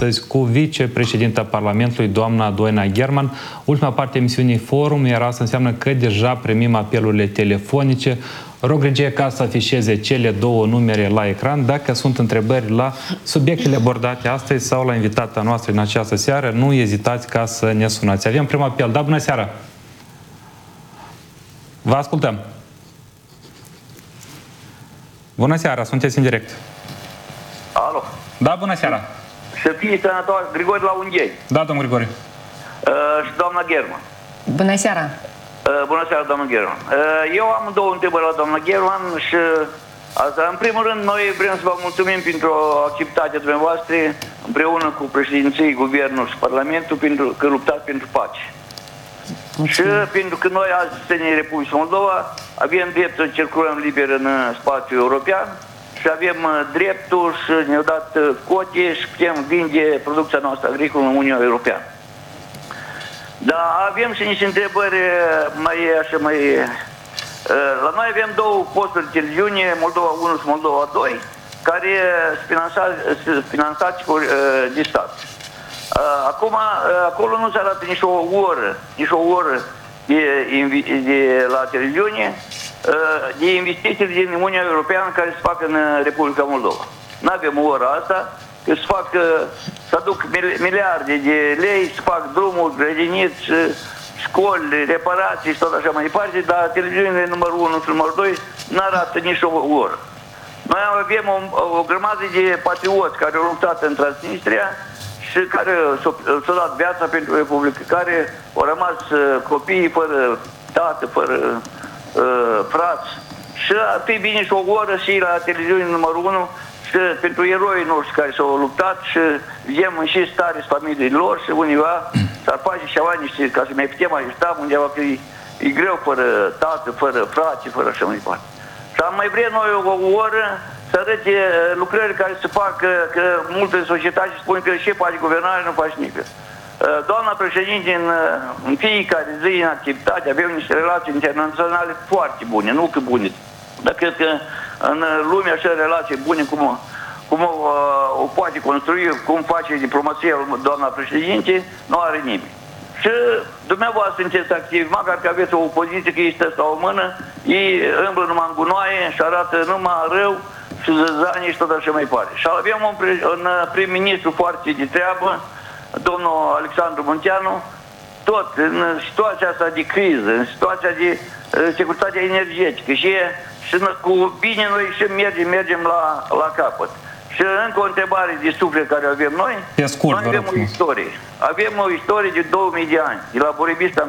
astăzi cu vicepreședinta Parlamentului, doamna Doina German. Ultima parte a emisiunii Forum, iar asta înseamnă că deja primim apelurile telefonice. Rog regie ca să afișeze cele două numere la ecran. Dacă sunt întrebări la subiectele abordate astăzi sau la invitata noastră în această seară, nu ezitați ca să ne sunați. Avem primul apel. Da, bună seara! Vă ascultăm! Bună seara, sunteți în direct. Alo. Da, bună seara. Să fie sănătoasă, Grigore la Ungheni. Da, domnul Grigore. Și doamna German. Bună seara. Bună seara, doamna German. Eu am două întrebări la doamna German și asta, în primul rând, noi vrem să vă mulțumim pentru activitatea dumneavoastră împreună cu președinții, guvernul și Parlamentul pentru că luptați pentru pace. Și pentru că noi azi, cetățenii Republicii Moldova, avem dreptul să circulăm liber în spațiul european și avem dreptul și ne-au dat cote și putem vinde producția noastră agricolă în Uniunea Europeană. Dar avem și niște întrebări mai... La noi avem două posturi de televiziune, Moldova 1 și Moldova 2, care sunt finanțați de stat. Acum, acolo nu se arată nici o oră de la televiziune de investiții din Uniunea Europeană care se fac în Republica Moldova. Nu avem o oră asta, că se aduc miliarde de lei, se fac drumuri, grădiniți, școli, reparații și tot așa mai departe, dar televiziunile numărul 1 și numărul 2 nu arată nici o oră. Noi avem o grămadă de patrioți care au luptat în Transnistria și care s-au dat viața pentru Republică, care au rămas copiii fără tată, fără frați. Și ar fi bine și o oră și la televiziune numărul 1 și pentru eroii noștri care s-au luptat și vedem și stare familiei lor și undeva s-ar face ceva niște, ca să mai putem ajusta undeva, că e greu fără tată, fără frați, fără așa mai departe. Și am mai vrea noi o oră să arăte lucrări care se fac, că multe societăți spun că ce face guvernarea, nu face nimic. Doamna președinte, în fiecare zi în activitate avem niște relații internaționale foarte bune, nu că bune, dar cred că în lume așa relații bune cum o poate construi, cum face diplomația doamna președinte, nu are nimeni. Și dumneavoastră sunteți activi, măcar că aveți o opoziție că ei stă la o mână, ei îmblă numai în gunoaie și arată numai rău și zăzanie și tot așa mai pare. Și avem un prim-ministru foarte de treabă, domnul Alexandru Munteanu, tot în situația asta de criză, în situația de securitate energetică și cu bine noi și mergem la capăt. Și încă o întrebare de suflet care avem noi, pe scurt, noi avem o istorie. Avem o istorie de 2000 de ani, de la Boribista